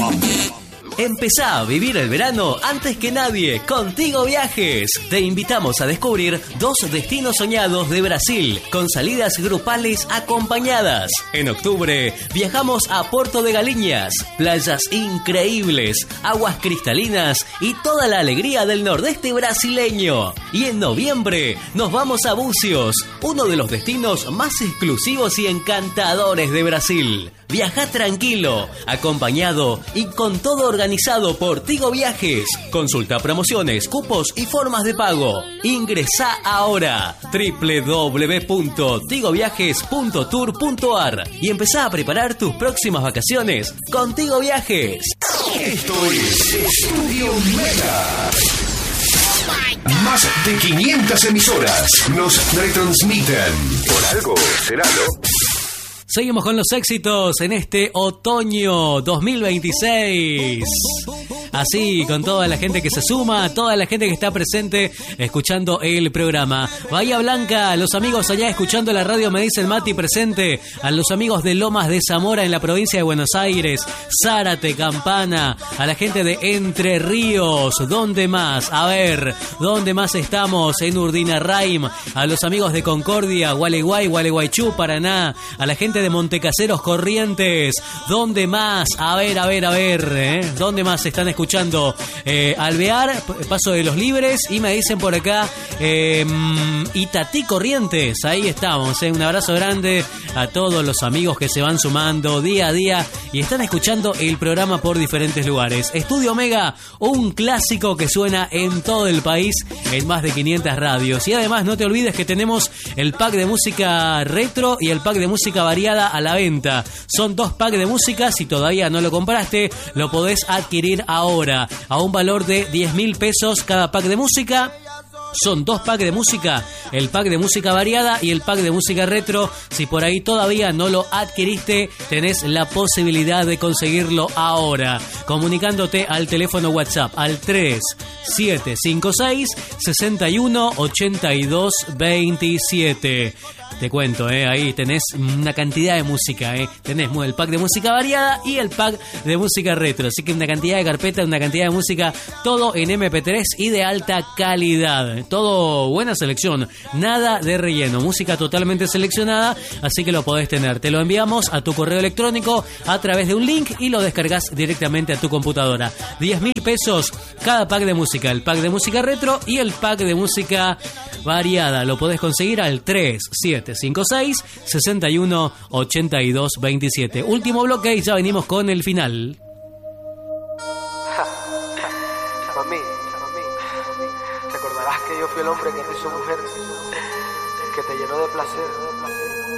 Empezá a vivir el verano antes que nadie con Tigo Viajes. Te invitamos a descubrir 2 destinos soñados de Brasil con salidas grupales acompañadas. En octubre viajamos a Porto de Galinhas, playas increíbles, aguas cristalinas y toda la alegría del nordeste brasileño. Y en noviembre nos vamos a Búzios, uno de los destinos más exclusivos y encantadores de Brasil. Viaja tranquilo, acompañado y con todo organizado por Tigo Viajes. Consulta promociones, cupos y formas de pago. Ingresá ahora www.tigoviajes.tour.ar y empezá a preparar tus próximas vacaciones con Tigo Viajes. Esto es Estudio Mega. Más de 500 emisoras nos retransmiten. Por algo será, ¿no? Seguimos con los éxitos en este otoño 2026. Así, con toda la gente que se suma, toda la gente que está presente escuchando el programa. Bahía Blanca, los amigos allá escuchando la radio me dicen Mati presente. A los amigos de Lomas de Zamora en la provincia de Buenos Aires, Zárate, Campana, a la gente de Entre Ríos. ¿Dónde más? A ver, ¿dónde más estamos? En Urdinarraim, a los amigos de Concordia, Gualeguay, Gualeguaychú, Paraná, a la gente de Montecaseros, Corrientes. ¿Dónde más? A ver, ¿dónde más están escuchando? Alvear, Paso de los Libres, y me dicen por acá Itatí, Corrientes. Ahí estamos, un abrazo grande a todos los amigos que se van sumando día a día y están escuchando el programa por diferentes lugares. Estudio Mega, un clásico que suena en todo el país en más de 500 radios. Y además no te olvides que tenemos el pack de música retro y el pack de música variada a la venta. Son 2 packs de música. Si todavía no lo compraste, lo podés adquirir ahora a un valor de 10.000 pesos cada pack de música. Son 2 packs de música, el pack de música variada y el pack de música retro. Si por ahí todavía no lo adquiriste, tenés la posibilidad de conseguirlo ahora, comunicándote al teléfono WhatsApp al 3756 61 82 27. Te cuento, ahí tenés una cantidad de música, tenés el pack de música variada y el pack de música retro, así que una cantidad de carpetas, una cantidad de música, todo en MP3 y de alta calidad, todo buena selección, nada de relleno, música totalmente seleccionada, así que lo podés tener. Te lo enviamos a tu correo electrónico a través de un link y lo descargas directamente a tu computadora. 10.000 pesos cada pack de música, el pack de música retro y el pack de música variada. Lo podés conseguir al 3756 61 82 27. Último bloque y ya venimos con el final. Mami, recordarás que yo fui el hombre que te hizo mujer, que te llenó de placer.